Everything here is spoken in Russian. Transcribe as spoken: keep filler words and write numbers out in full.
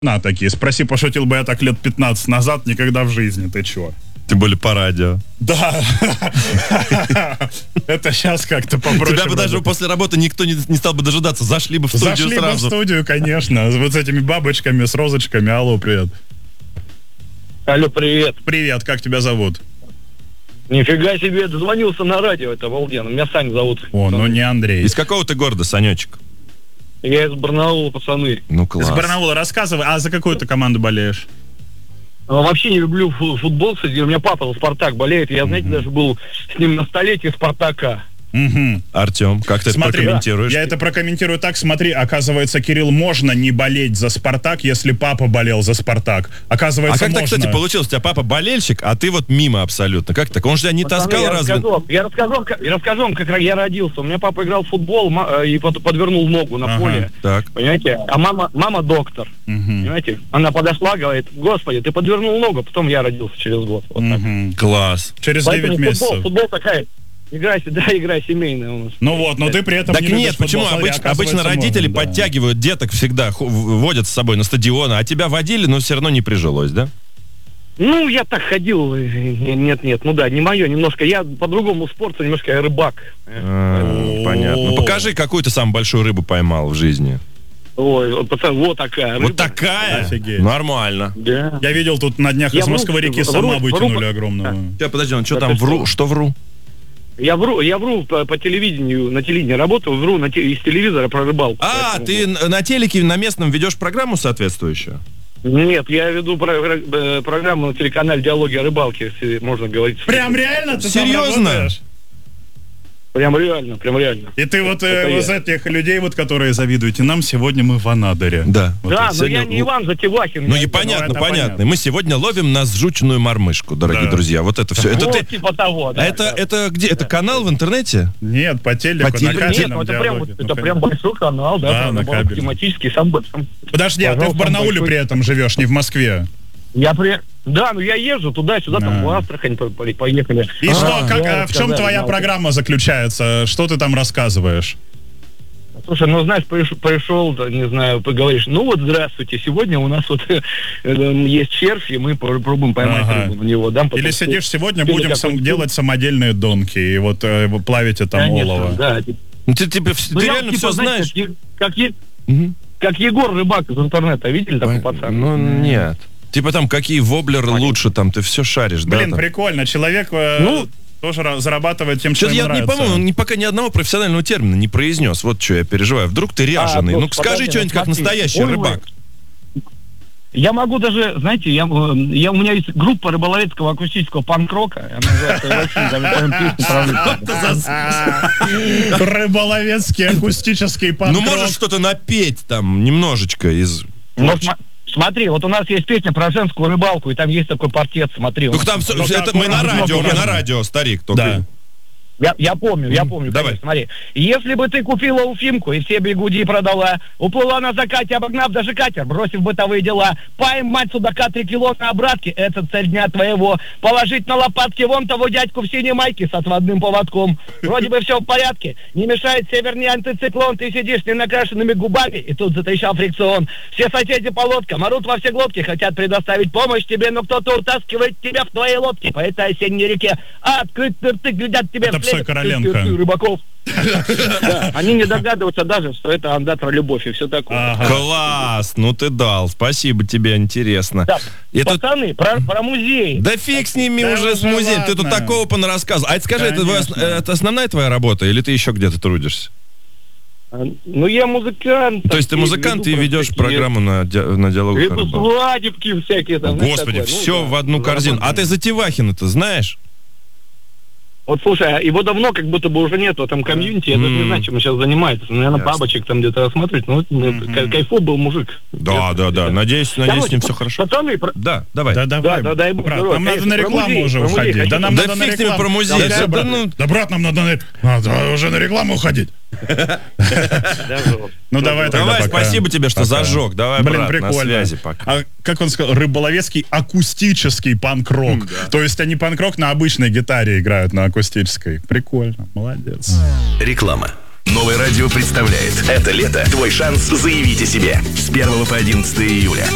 На такие. Спроси, пошутил бы я так лет пятнадцать назад, никогда в жизни. Ты чё? Тем более по радио. Да. Это сейчас как-то попроще. Тебя бы даже после работы никто не, не стал бы дожидаться. Зашли бы в студию Зашли сразу. Зашли бы в студию, конечно. Вот с этими бабочками, с розочками. Алло, привет. Алло, привет. Привет, как тебя зовут? Нифига себе, дозвонился на радио, это обалденно. Меня Саня зовут. О, ну не Андрей. Из какого ты города, Санечек? Я из Барнаула, пацаны. Ну, класс. Из Барнаула, рассказывай, а за какую ты команду болеешь? Вообще не люблю футбол, кстати, у меня папа за «Спартак» болеет, я, знаете, mm-hmm. даже был с ним на столетии «Спартака». Угу. Артем, как ты смотри, это прокомментируешь? Я это прокомментирую так, смотри, оказывается, Кирилл, можно не болеть за «Спартак», если папа болел за «Спартак». Оказывается, а как можно... так, кстати, получилось? У тебя папа болельщик, а ты вот мимо абсолютно. Как так? Он же тебя не Пацаны, таскал я разве? Расскажу, я, расскажу, я расскажу вам, как я родился. У меня папа играл в футбол и подвернул ногу на ага, поле. Так. Понимаете? А мама, мама доктор. Угу. Понимаете? Она подошла, говорит: господи, ты подвернул ногу. Потом я родился через год. Вот угу. Класс. Через Поэтому девять футбол, месяцев. Футбол такая... Игра, да, игра семейная у нас. Ну вот, но ты при этом так не нет, почему? Смотри, Обыч, обычно родители можно, подтягивают да. деток всегда, водят с собой на стадионы, а тебя водили, но все равно не прижилось, да? Ну, я так ходил, нет, нет, ну да, не мое, немножко, я по другому спорту, немножко я рыбак. А, понятно. Ну, покажи, какую ты самую большую рыбу поймал в жизни. Ой, пацан, вот такая рыба. Вот такая? Офигеть. Нормально. Да. Я видел тут на днях я из Москвы-реки сама вытянули огромную. Сейчас, подожди, он что там, вру, что вру? Я вру, я вру по, по телевидению, на телевидении работаю, вру на те, из телевизора про рыбалку. А, поэтому... ты на телеке на местном ведешь программу соответствующую? Нет, я веду про, про, программу на телеканале «Диалоги о рыбалке», если можно говорить. Прям реально? Ты серьезно? Прям реально, прям реально. И ты вот э, из этих людей, вот, которые завидуете нам, сегодня мы в Анадыре. Да. Вот да, но сегодня... я не Иван Затевахин. Ну и понятно, ну, понятно. понятно. Мы сегодня ловим на сжученную мормышку, дорогие да. друзья. Вот это все. Это вот ты... типа того, да. Это, да. это где? Да. Это канал в интернете? Нет, по телеку, по телеку? на кабельном Нет, это диалоге. прям, это прям большой канал, да, да на кабельном. Тематический, сам... Подожди, а ты в Барнауле большой... при этом живешь, не в Москве? Я при... Да, ну я езжу туда-сюда, да. там в Астрахань поехали. И а, что, как, а в чем твоя программа заключается? Что ты там рассказываешь? Слушай, ну знаешь, пришел, пришел, не знаю, поговоришь, ну вот здравствуйте, сегодня у нас вот есть червь, и мы пробуем поймать ага. рыбу на него. Да, или сидишь, сегодня будем сам, делать самодельные донки, и вот э, плавите там Конечно, олово. Да, ну, ты, типа, ну, ты реально типа, все знаешь? Как, как, е... угу. как Егор Рыбак из интернета, видели такой Ой, пацан? Ну, нет. Типа там, какие воблеры Понятно. лучше, там, ты все шаришь, Блин, да? Блин, прикольно, человек э, ну, тоже зарабатывает тем, что ему я нравится. Я не помню, он не, пока ни одного профессионального термина не произнес, вот что я переживаю. Вдруг ты ряженый, а, ну скажи что-нибудь как настоящий Ой, рыбак. Я могу даже, знаете, я, я, у меня есть группа рыболовецкого акустического панк-рока. Рыболовецкий акустический панк-рок. Ну, можешь что-то напеть там немножечко из... Смотри, вот у нас есть песня про женскую рыбалку, и там есть такой портрет, смотри. Ну, там, ну, это мы на радио, мы на радио, старик, только... Да. Я, я помню, я помню. Давай. Конечно, смотри. Если бы ты купила уфимку и все бегуди продала, уплыла на закате, обогнав даже катер, бросив бытовые дела, поймать судака три кило на обратке, это цель дня твоего. Положить на лопатки вон того дядьку в синей майке с отводным поводком. Вроде бы все в порядке. Не мешает северный антициклон, ты сидишь с ненакрашенными губами, и тут затрещал фрикцион. Все соседи по лодкам орут во все глотки, хотят предоставить помощь тебе, но кто-то утаскивает тебя в твоей лодке по этой осенней реке. А открытые рты глядят тебе вслед. Короленко. Рыбаков. Да, они не догадываются даже, что это андатра любовь и все такое. Ага. Класс, ну ты дал, спасибо тебе, интересно. Да, это... Пацаны, про, про музей. Да фиг с ними да уже с музеем, ты тут такого понарассказывал. А это скажи, это, твоя, это основная твоя работа или ты еще где-то трудишься? Ну, я музыкант. То есть ты музыкант и ведешь всякие... программу на, ди... на диалоге? Это свадебки всякие там. Господи, такое. все ну, да, в одну корзину. А ты Затевахина-то знаешь? Вот слушай, его давно как будто бы уже нет в этом комьюнити, я даже не знаю, чем он сейчас занимается. Наверное, Ясно. бабочек там где-то рассматривать, но mm-hmm. кайфов был мужик. Да, да, да, надеюсь, надеюсь, с ним все хорошо. Пацаны, про... Да, давай. Да, давай, да, да, дай брат, здорово, нам надо на рекламу музей, уже музей, уходить. Да, нам да надо фиг на с ними рекламу. про музей. Да, да, брат, ну... да, брат, нам надо, на... надо уже на рекламу уходить. Ну давай тогда Давай, спасибо тебе, что зажег. Давай, Блин, брат, прикольно. на связи пока. А как он сказал, рыболовецкий акустический панк-рок. То есть они панк-рок на обычной гитаре играют, на акустической. Прикольно, молодец. Реклама. Новое радио представляет. Это лето твой шанс заявить о себе. С первого по одиннадцатое июля.